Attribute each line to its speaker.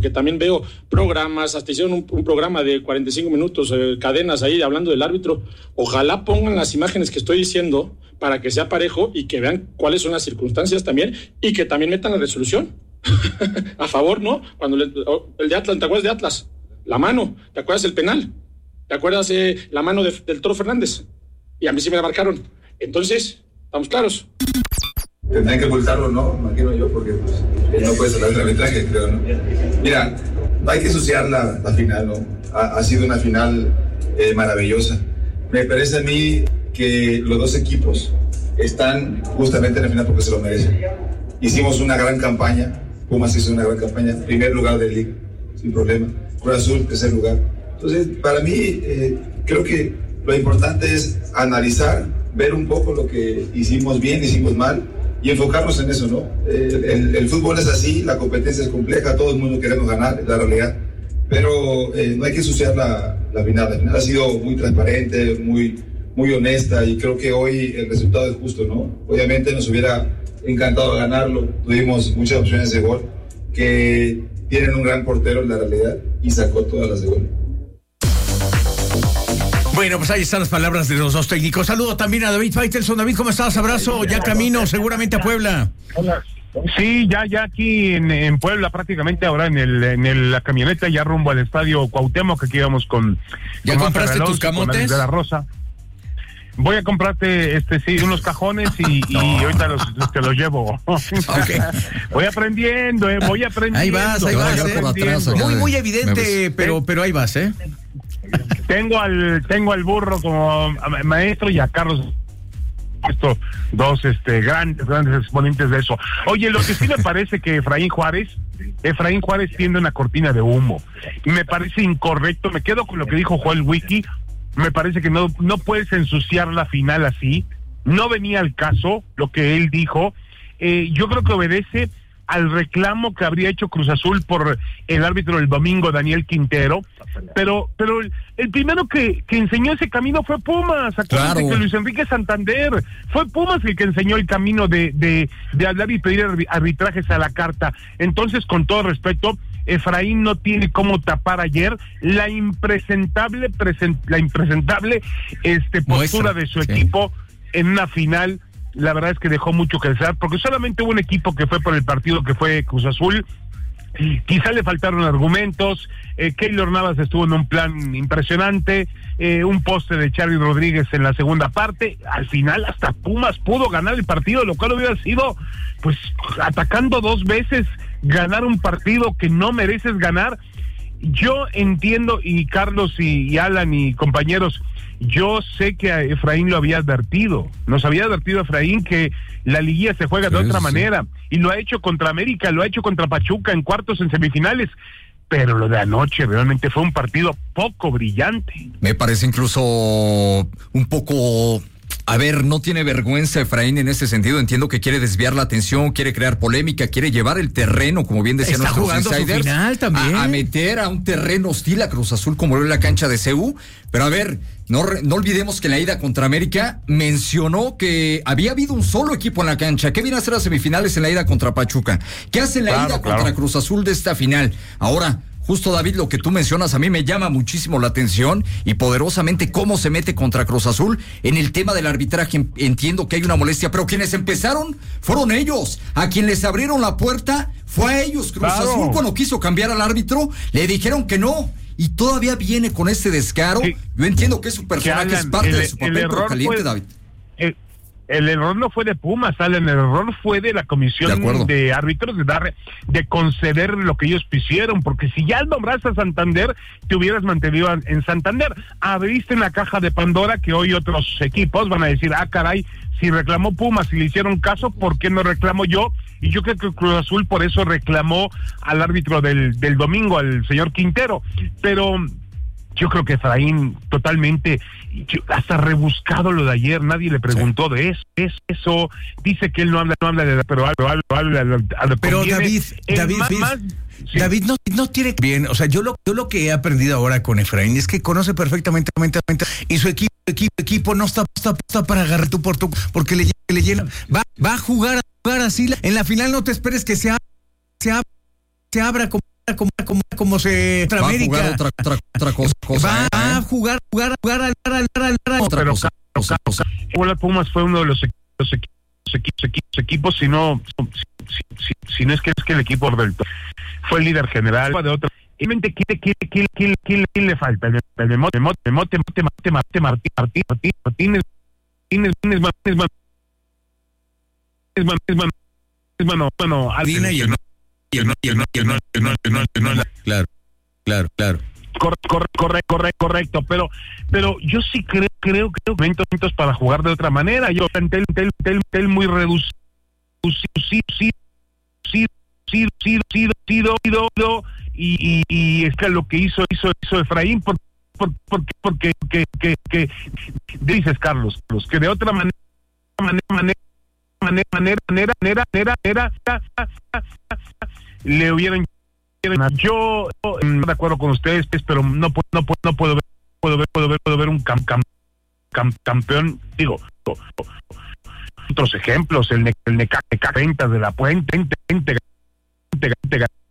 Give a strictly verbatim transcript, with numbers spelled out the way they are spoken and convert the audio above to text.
Speaker 1: porque también veo programas, hasta hicieron un, un programa de cuarenta y cinco minutos, eh, cadenas ahí hablando del árbitro. Ojalá pongan las imágenes que estoy diciendo para que sea parejo y que vean cuáles son las circunstancias también y que también metan la resolución a favor, ¿no? Cuando le, el de Atlas, ¿te acuerdas de Atlas? La mano, ¿te acuerdas del penal? ¿Te acuerdas eh, la mano de, del Toro Fernández? Y a mí sí me la marcaron. Entonces, ¿estamos claros?
Speaker 2: Tendrán que ocultarlo, ¿no? Imagino yo, porque pues, no puede ser el arbitraje, creo, ¿no? Mira, no hay que ensuciar la, la final, ¿no? Ha, ha sido una final eh, maravillosa. Me parece a mí que los dos equipos están justamente en la final porque se lo merecen. Hicimos una gran campaña, Pumas hizo una gran campaña, primer lugar de liga, sin problema. Cruz Azul, tercer lugar. Entonces, para mí, eh, creo que lo importante es analizar, ver un poco lo que hicimos bien, hicimos mal, y enfocarnos en eso, ¿no? El, el, el fútbol es así, la competencia es compleja, todo el mundo queremos ganar, es la realidad, pero eh, no hay que ensuciar la, la final. La final ha sido muy transparente, muy, muy honesta, y creo que hoy el resultado es justo, ¿no? Obviamente nos hubiera encantado ganarlo, tuvimos muchas opciones de gol, que tienen un gran portero en la realidad, y sacó todas las de gol.
Speaker 3: Bueno, pues ahí están las palabras de los dos técnicos. Saludo también a David Faitelson. David, ¿cómo estás? Abrazo, ya camino seguramente a Puebla.
Speaker 4: Hola. Sí, ya ya aquí en, en Puebla, prácticamente ahora en el en el, la camioneta, ya rumbo al estadio Cuauhtémoc, que aquí íbamos con...
Speaker 3: ¿Ya
Speaker 4: con
Speaker 3: compraste
Speaker 4: Alonso,
Speaker 3: tus camotes?
Speaker 4: De la Rosa. Voy a comprarte, este sí, unos cajones y, no. y ahorita los, los, te los llevo. Okay. Voy aprendiendo, eh, voy aprendiendo.
Speaker 3: Ahí vas, ahí vas, eh.
Speaker 5: atrás,
Speaker 3: muy, muy evidente, pero, pero ahí vas, ¿eh?
Speaker 4: Tengo al, tengo al burro como maestro y a Carlos, estos dos este, grandes, grandes exponentes de eso. Oye, lo que sí me parece que Efraín Juárez, Efraín Juárez tiende una cortina de humo. Y me parece incorrecto, me quedo con lo que dijo Joel Wiki, me parece que no, no puedes ensuciar la final así, no venía al caso lo que él dijo. Eh, yo creo que obedece al reclamo que habría hecho Cruz Azul por el árbitro del domingo, Daniel Quintero, pero pero el, el primero que, que enseñó ese camino fue Pumas. Acuérdate claro. que Luis Enrique Santander, fue Pumas el que enseñó el camino de, de, de hablar y pedir arbitrajes a la carta. Entonces, con todo respeto, Efraín no tiene cómo tapar ayer la impresentable present, la impresentable este postura Muestra, de su sí. equipo en una final. La verdad es que dejó mucho que desear, porque solamente hubo un equipo que fue por el partido, que fue Cruz Azul. Quizá le faltaron argumentos. eh, Keylor Navas estuvo en un plan impresionante, eh, un poste de Charly Rodríguez en la segunda parte. Al final hasta Pumas pudo ganar el partido, lo cual hubiera sido, pues, atacando dos veces, ganar un partido que no mereces ganar. Yo entiendo, y Carlos y, y Alan y compañeros, yo sé que a Efraín lo había advertido, nos había advertido Efraín que la liguilla se juega de sí, otra sí. manera, y lo ha hecho contra América, lo ha hecho contra Pachuca en cuartos, en semifinales, pero lo de anoche realmente fue un partido poco brillante.
Speaker 5: Me parece incluso un poco... A ver, no tiene vergüenza Efraín en ese sentido. Entiendo que quiere desviar la atención, quiere crear polémica, quiere llevar el terreno, como bien decían
Speaker 3: nuestros
Speaker 5: insiders,
Speaker 3: su final también.
Speaker 5: A, a meter a un terreno hostil a Cruz Azul como lo en la cancha de C U. Pero a ver, no, no olvidemos que en la ida contra América mencionó que había habido un solo equipo en la cancha. ¿Qué viene a hacer las semifinales en la ida contra Pachuca? ¿Qué hace en la claro, ida claro. contra Cruz Azul de esta final? Ahora... Justo, David, lo que tú mencionas a mí me llama muchísimo la atención y poderosamente cómo se mete contra Cruz Azul en el tema del arbitraje. Entiendo que hay una molestia, pero quienes empezaron fueron ellos. A quien les abrieron la puerta fue a ellos. Cruz claro. Azul, cuando quiso cambiar al árbitro, le dijeron que no. Y todavía viene con este descaro. Sí. Yo entiendo que su personaje que, Alan, es parte el, de su papel, pero caliente, fue, David.
Speaker 4: El... El error no fue de Pumas, Alan, el error fue de la comisión de, de árbitros de dar, de conceder lo que ellos quisieron, porque si ya nombraste a Santander, te hubieras mantenido en Santander. Abriste en la caja de Pandora que hoy otros equipos van a decir, ah, caray, si reclamó Pumas y le hicieron caso, ¿por qué no reclamo yo? Y yo creo que Cruz Azul por eso reclamó al árbitro del, del domingo, al señor Quintero, pero... Yo creo que Efraín totalmente, hasta rebuscado lo de ayer, nadie le preguntó sí. de eso, es eso, dice que él no habla, no habla de, pero habla, habla, habla, habla
Speaker 3: pero conviene. David, el David, más, más, sí. David no, no tiene bien, o sea, yo lo, yo lo que he aprendido ahora con Efraín es que conoce perfectamente, y su equipo, equipo, equipo no está, está, está para agarrar tú por tu, porque le, le llena, va, va a jugar, a jugar así, en la final no te esperes que se abra, se abra, se abra como como, como, como se
Speaker 5: Va a
Speaker 3: América.
Speaker 5: jugar otra, otra, otra cosa. cosa
Speaker 3: Va
Speaker 5: ¿eh?
Speaker 3: a jugar, jugar, jugar, jugar, jugar, jugar, jugar.
Speaker 5: Otra cosa. cosa, cosa.
Speaker 4: Igual Pumas fue uno de los equipos, los equipos, equipos, equipos, equipos si no, si, si, si no es que es que el equipo del fue el líder general de otra. Realmente, ¿quién, quién, quién, quién, quién, quién le falta? El Memote, Memote, Memote, Memote, Memote, Martín, Martín, Martín, Martínez, Martínez, Martínez, Martínez, bueno, bueno,
Speaker 3: Alina y el no, y el no, y el no, y el no, y el no, y el no, y el no, claro, claro, claro.
Speaker 4: Correcto, correcto, correcto, correcto, pero, pero yo sí creo, creo, creo que momentos para jugar de otra manera. Yo tel, tel, tel, tel muy reducido, sí, sí, sí, sí, sí, sí, sí, y, y, y es que lo que hizo, hizo, hizo Efraín, por, por, porque, porque, que, que, que, dices Carlos, Carlos, que de otra manera, manera, manera, manera, manera, manera, manera, manera, manera, le hubieran. Yo no de acuerdo con ustedes, pero no puedo, no puedo, no puedo ver, puedo ver, puedo ver, puedo ver un cam, cam, cam, campeón. Digo, otros ejemplos, el, ne, el Necaxa de la Puente,